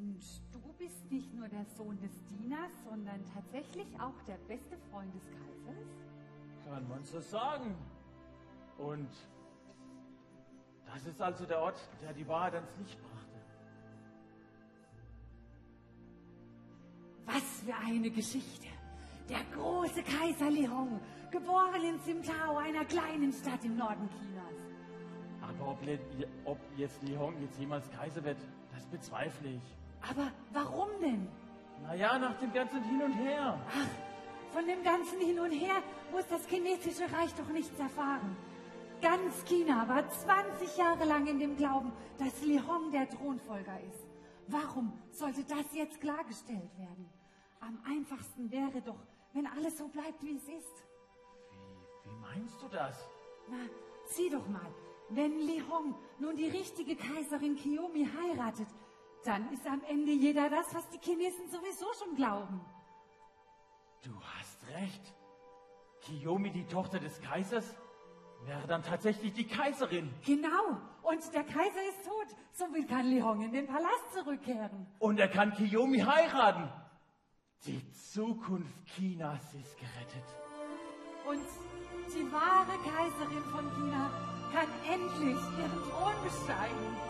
Und du bist nicht nur der Sohn des Dieners, sondern tatsächlich auch der beste Freund des Kaisers? Kann man so sagen. Und das ist also der Ort, der die Wahrheit ans Licht brachte. Was für eine Geschichte! Der große Kaiser Lihong, geboren in Simtao, einer kleinen Stadt im Norden Chinas. Aber ob jetzt Lihong jetzt jemals Kaiser wird, das bezweifle ich. Aber warum denn? Naja, nach dem ganzen Hin und Her. Ach, von dem ganzen Hin und Her muss das chinesische Reich doch nichts erfahren. Ganz China war 20 Jahre lang in dem Glauben, dass Lihong der Thronfolger ist. Warum sollte das jetzt klargestellt werden? Am einfachsten wäre doch, wenn alles so bleibt, wie es ist. Wie meinst du das? Na, sieh doch mal, wenn Lihong nun die richtige Kaiserin Kiyomi heiratet, dann ist am Ende jeder das, was die Chinesen sowieso schon glauben. Du hast recht. Kiyomi, die Tochter des Kaisers, wäre dann tatsächlich die Kaiserin. Genau. Und der Kaiser ist tot. Somit kann Lihong in den Palast zurückkehren. Und er kann Kiyomi heiraten. Die Zukunft Chinas ist gerettet. Und die wahre Kaiserin von China kann endlich ihren Thron besteigen.